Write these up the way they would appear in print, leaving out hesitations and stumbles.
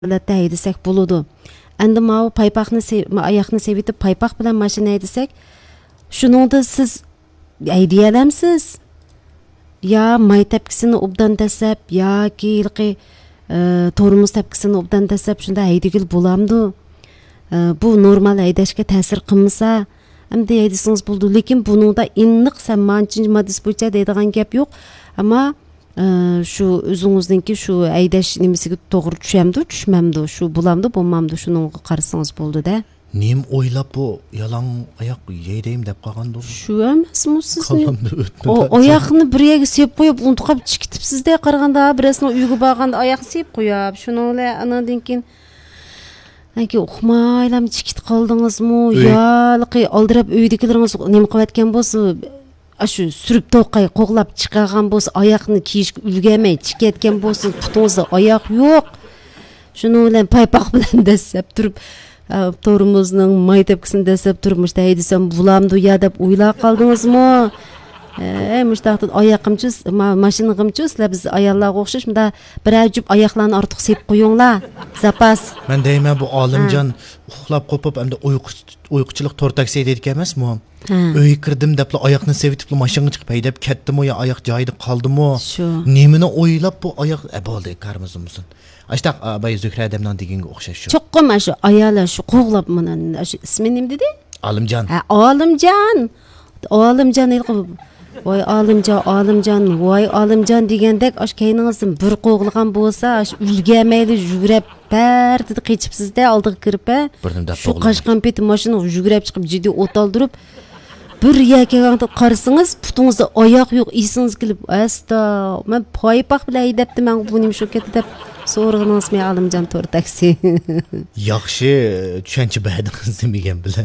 holatda haydasak bo'ladi. Endi mau oyoqni sevitib paypoq bilan mashina haydasak, shuningda siz hayday olamsiz? Ya may tepkisini obdan dasab, yoki ilqi tormuz tepkisini obdan dasab shunda haydagil bo'lamdi. Bu normal haydashga ta'sir qilmasa, endi haydasangiz bo'ldi. Lekin buningda iniq sammanchi moddasi bo'yicha deydigan gap yo'q. Ammo shu o'zingizningki shu haydash nimasiga to'g'ri tushmamdi, shu bo'lamdi, bo'lmamdi, shuni qarasangiz bo'ldi-da. Nim o'ylab bu yalang oyoq yeydayim deb qolgandi. Shu emasmi sizni? Oyoqni bir yerga sepib qo'yib, unutib chikitibsiz-da qaraganda, biresini uyga borganda oyoqni sepib qo'yib, shuningla anadan keyin Anki uxmaylam chikit qoldingizmi? Yo'qi oldirab uydagilaringiz nima qilayotgan bo'lsa, shu surib to'qay qo'g'lab chiqargan bo'lsa, oyoqni kiyishga ulgurmay chikayotgan bo'lsa, putingizda oyoq yo'q. Shuni bilan paypoq bilan dasab turib, tormozning may tepkisini dasab turib, mushta haydasam bulamdi ya deb o'ylab qoldingizmi? Mushtaqdan oyoqimchiz, mashinamchiz, sizlar biz ayollarga o'xshash, bunda bir ajib oyoqlarni ortiq sepib qo'yinglar. Zapas. Men deyman bu olimjon uxlab qo'pib, endi uyquchilik to'rtaksi deydi emasmi? Uyga kirdim deb oyoqni sevitib mashinaga chiqib haydab ketdimi yo oyoq joyida qoldimi? Nimani o'ylab bu oyoq bo'ldi karmizimizin. Ashtaq bay Zuhra adamdan deganga o'xshash shu. Cho'qqim shu ayollar shu qo'g'lab mana shu ismi nima dedi? Olimjon. Olimjon. Olimjon voy olimjon, voy olimjon degandek osh keyningizdan bir qo'g'ilgan bo'lsa, osh ulgamayli yugurab partida qechibsiz-da oldiga kirib, shu qashqan peti mashina yugurab chiqib jiddiy o't oldirib, bir yakaganda qarasangiz, putingizda oyoq yo'q, esingiz kelib, asta, men paypoq bilan haydabdi, men bu nima shu ketdi deb so'rag'ingiz men olimjon to'r taksi. Yaxshi tushuncha berdingiz degan bilan.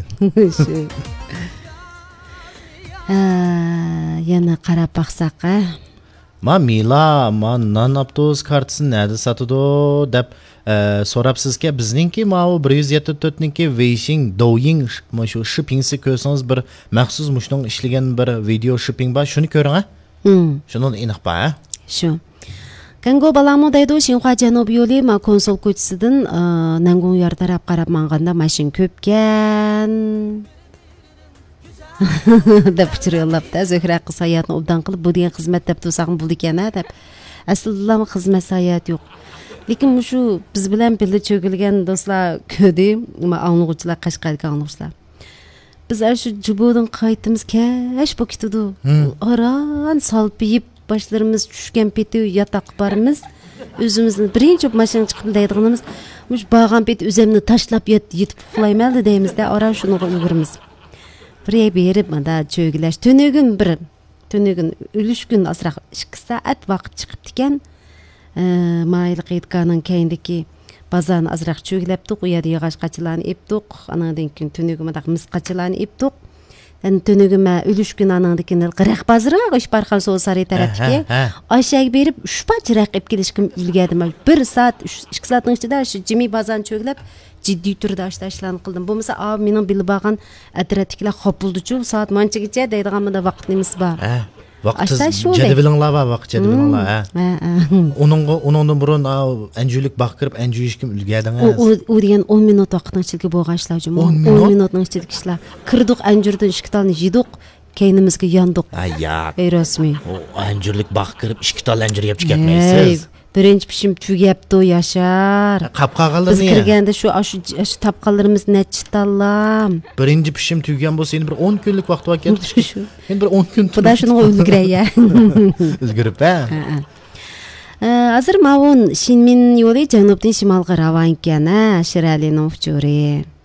Yana qarab baqsaq, Mila, non avtobus kartasini nerede satadi deb so'rabsizki, bizningki mau 174ninki Weixin Douyin shu shippingsi ko'rsangiz bir maxsus mushning ishlagan bir video shipping bor, shuni ko'ring, Shuni aniq bor, Shu. Kango balamo deydi, Xinhua Janubiy yo'li ma konsul ko'chasidan Nangon yer taraf qarab manganda mashin ko'pkan. deb chiroylabda Zuhra qiz hayotni obdan qilib bu degan xizmat deb to'saqim bo'ldi ekan deb. Aslida xizmat hayot yo'q. Lekin shu biz bilan birga cho'kilgan do'stlar ko'di, anglag'uvchilar Qashqarga anglag'uvchilar. Biz shu Jibudan qaytimiz kash bu ketdi. Aran salpiyib boshlarimiz tushgan peti yotoq barimiz. O'zimizni birinchi mashina chiqib deydiganimiz, mush bag'an pet o'zimni tashlab yetib uxlayman deymizda, ara shuni ulgurimiz. Bir berib mana cho'gilash tunugin ulushgun asraq 2 soat vaqt chiqibdi ekan. Mayli qiytqaning keyindagi bazarni azraq cho'gilabdiq, u yerda yog'och qachilarni epdiq, anadan keyin tunugin mana mis qachilarni epdiq. Endi tunugin ma ulushgun anandagini qiraq bazroq ish barxan so'sari tarafga. Aşağı berib 3 bajraq ep kelishkim ulgadim. 1 soat 2 soatning ichida shu jimi bazarni cho'gilab ciddi turda ashtaşlarni qildim. Bo'lmasa, mening bilib olgan atrofdagilar xopuldi-chu, soat manchigacha deydigan menda vaqtimiz bor. Vaqt jadvalinglar bor, vaqt jadvalinglar. Uningdan burun anjulik baq kirib, anjuyishkim ulgadingiz. U degan 10 minut vaqtning ichida bo'lgan ishlar-chu. 10 minutning ichida ishlar. Kirdik anjurdan 2 talni yedik. Keynimizga yandiq. Ey rasmiy. Anjurlik baq kirib 2 tal anjur yeb chiqyapmaysiz. Birinchi pishim tugapdi Yashar. Qapqag'alarni. Biz kirganda shu tapqanlarimiz necha tallam. Birinchi pishim tugagan bo'lsa, endi bir 10 kunlik vaqt var ketdi. Endi bir 10 kun. Xudo shuni ulguraya. Ulgurib, Hozir mavun Shinmin yo'li janubdan shimolga ravon ekan, Shiralining uchuri.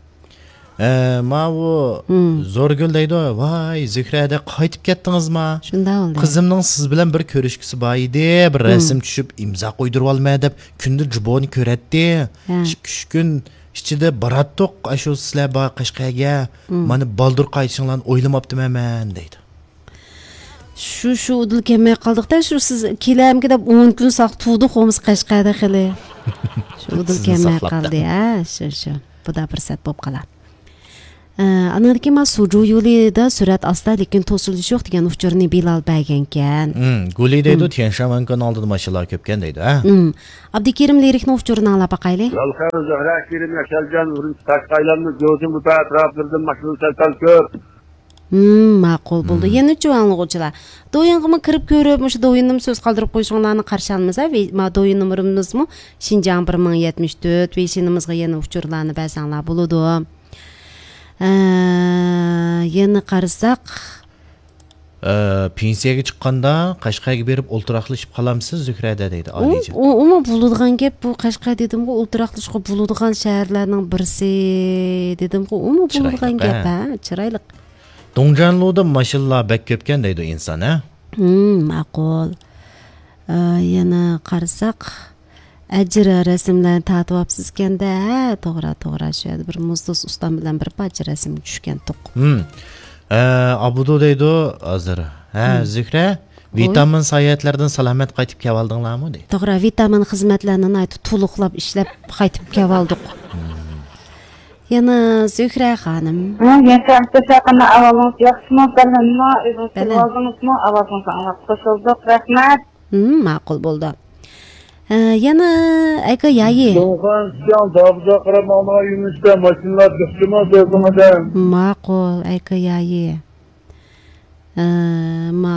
Mavu zo'rgul deydi, voy Zuhrada qaytib ketdingizmi? Shunda oldi. Qizimning siz bilan bir ko'rishkisi bor edi, bir rasm tushib imzo qo'ydirib olmay deb kundir juboni ko'ratdi. 2 kun ichida baratdiq, shu sizlar bor Qashqarga, meni baldur qaytishinglarni o'ylamabdiman men deydi. Shu udil kelmay qoldiqda, shu siz kelamga deb 10 kun saq turdik, o'miz Qashqarda xili. Shu udil kelmay qoldi, shu. Bu da fursat bo'lib qoladi. Anadaki ma sucu yolida sürat asla lekin to'silish yo'q degan uchurni Bilal bergankan. Guli deydi, Tianshaman kanalida mashallah ko'pkan deydi, ha? Abdukerim lirikning uchurini anglab baqayli. Yalqar Zahra Kerim Yaşalcan Urunç Taşkaylanını gözüm bu etraflardan maşını sertal köp. Ma'qul bo'ldi. Yana jo'anlig'uvchilar. Do'yinga kirib ko'rib, o'sha do'yinnim so'z qoldirib qo'yishinglarni qarshi olmasa, ma do'yin nomerimizmi Xinjiang 1074 va senimizga yana uchurlarni bersanglar bo'ladi. Yana qarasak, pensiyaga chiqqanda Qashqarga berib o'ltiraqlashib qolamsiz Zuhrada deydi Oliyjon. Umi bo'ladigan gap bu Qashqar dedim-ku, o'ltiraqlashib bo'ladigan shaharlarning birisi dedim-ku, umi bo'ladigan gap, ha, chiroyli. Dongjanluda mashallah bek ko'pkan deydi inson, ha? Ma'qul. Yana qarasak, ajr rasmlarni tatibapsizkanda, to'g'ri, shu yerda bir muzduz ustam bilan bir parcha rasm tushgan to'q. Abudu deydi hozir. Zuhra, vitamin sayatlardan salomat qaytib keldinglarmi deydi. To'g'ri, vitamin xizmatlarini aytib to'liqlab ishlab qaytib keldik. Yana Zuhra xonim. Yaqin tashaqana avvalınız yaxshimi, balanma, o'zingizni avvalingizga anglab qo'shildik. Rahmat. Ma'qul bo'ldi. Yana aka yayi. Doğan Siyan Dabza Qaramana Yunus'ta maşınlar düştüme dövdüğümde. Ma'qul aka yayi. Ma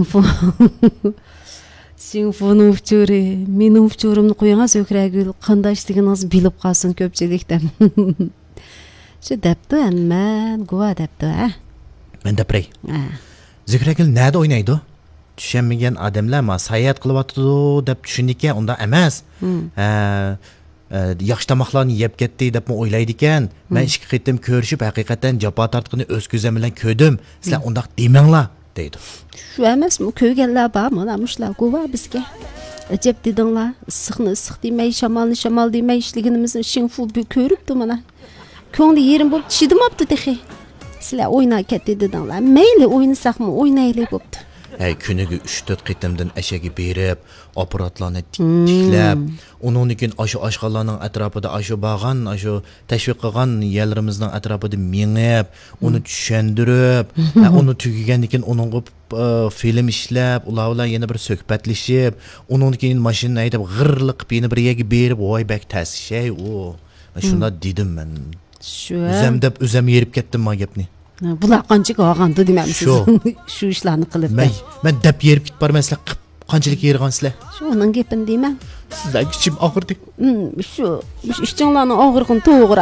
Sinfonu uchuri, mening uchurimni qo'ying Zuhragul, qandashliginiz bilib qolsin ko'pchilikdan. Shu debdi, men guva debdi, ha? Men depray. Zuhragul nada o'ynaydi? Tushunmagan odamlar ma sayat qilyapti deb tushundiki, unda emas. Yaxshi tomoqlarni yeb ketdi deb o'ylaydi ekan. Men ikki qitim ko'rishib, haqiqatan jafo tortqini o'z ko'zim bilan ko'rdim. Sizlar undaq demanglar, deydi. Shu emasmi, ko'rganlar bor, mana shular guva bizga. Ajab dedinglar, issiqni issiq demay, shamolni shamol demay ishligimizni shinfu ko'ribdi mana. Ko'ngli yerim bo'lib chidimabdi dexe. Sizlar o'ynab ketdi dedinglar. Mayli o'ynasaqmi, o'ynaylik bo'pti. Kuniga 3-4 qitimdan ashaga berib, apparatlarni tiklab, uningkin ashu oshqonlarning atrofida ashu bag'an, ashu tashviq qilgan yerlarimizning atrofida mengib, uni tushundirib, uni tugagandan keyin uningga film ishlab, ular bilan yana bir suhbatlashib, uningkin mashinani haydab g'irliq qilib yana bir yerga berib, voy bak tasishay, shunda dedim men. O'zim yerib ketdim ma gapni. Bular qancha olgandi demaysiz. Shu ishlarni qilib. Men deb yerib ketib bormaslar, qanchalik yergansizlar? Shu uning gapini deyman. Sizlar kichim og'irdi. Shu ishchinglarning og'irligini to'g'ri.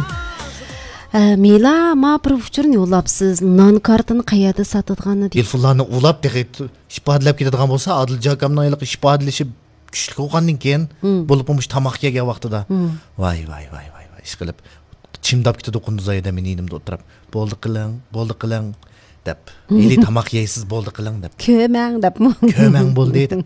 Mela ma bir uchurni yo'llabsiz. Non kartini qayerda sotadiganini deydi. Telefonlarni ulab degib ishpadlab ketadigan bo'lsa, Adiljon akamning ishpadlashib kuchli bo'lgandan keyin bo'lib bo'lmuş tomoq yegan vaqtida. Voy, ish qilib chimdab ketadi qunduzayda men inimda o'tirib, bo'ldi qiling deb. Eli tomoq yeysiz bo'ldi qiling deb. Ko'mang debmi? Ko'mang bo'ldi dedi.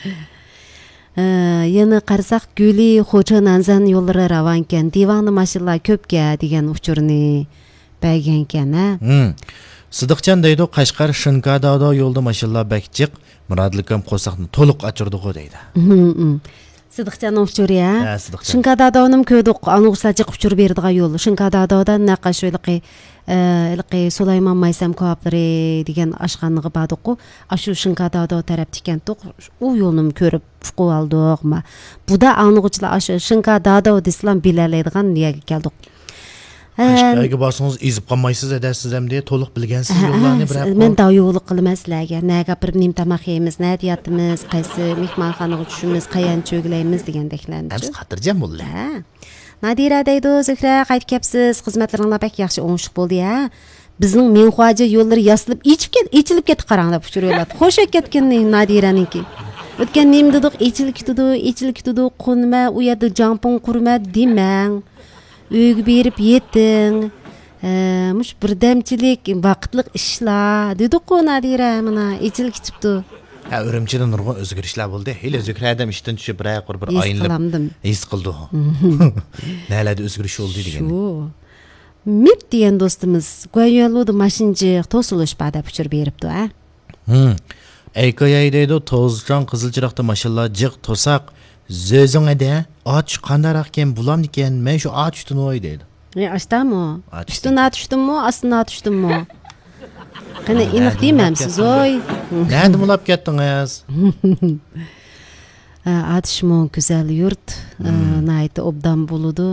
Yana qarasak Guli Xo'jananzan yo'llari ravankan, divonni mashinlar ko'pga degan uchurni bergankan, ha. Sidiqjon deydi, Qashqar Shinkadado yo'lda mashinlar bakchiq, Murodlikam qo'saqni to'liq ochirdi-ku deydi. Sidiqjon uchuri, ha. Shinkadadonim ko'rdik, anug'sachiq uchur berdigan yo'l. Shinkadadodan naqashoyliqi Sulaymon Maysam ko'plari degan oshxonaga bordik-ku. Shu Shinkadado tarafda ekan to'q, u yo'lni ko'rib fuqib oldik. Bu da anug'chilar shu Shinkadado deslam bilalaydigan yerga keldik. Qashqarga borsangiz ezib qolmaysiz adasiz ham deya to'liq bilgansiz yo'llarni bir. Men yo'qlik qilmaslarga, nega bir nim tomoq yeymiz, nega yotimiz, qaysi mehmonxonaga tushimiz, qayan cho'glaymiz degandeklarni. Biz xotirjam bo'ldi. Nadira deydi, Zuhra qaytib kelibsiz, xizmatlaringlar pek yaxshi o'ngishliq bo'ldi, ha. Bizning menxo'ja yo'llari yosilib, ichilib ketib qaranglar uchur yo'llar. Xo'sh ketgan Nadiraniki. O'tgan nim dedik, ichilib ketdi, qo'nma, u yerda jampon qurma demang. Uyga berib yeting. Mush birdamchilik, vaqtliq ishlar dedi-ku Nadira, mana ichilib ketibdi. Urumchida nurg'un o'zgarishlar bo'ldi. Hali Zuhradam ishdan tushib bir oyinlab his qildi. Nalada o'zgarish bo'ldi degan. Mip degan do'stimiz Go'yolda mashinchi to'silish ba'da puchur beribdi, ha. Aykoyay deydi, Tozjon Qizilchiroqda mashinlar jiq to'saq, Zözüngede aç kandarak ken bulam diken men şu aç tunoy deydi. Açtımı? Üstüne düştün mü, astına düştün mü? Qani aniq deymamsiz, oy. Nerede bulab ketdingiz? Atışmon güzel yurt, nayt obdan buludu.